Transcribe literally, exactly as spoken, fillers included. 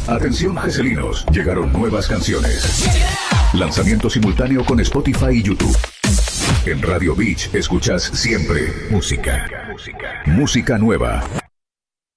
Atención geselinos, llegaron nuevas canciones. Lanzamiento simultáneo con Spotify y YouTube. En Radio Beach escuchas siempre música. Música, música nueva.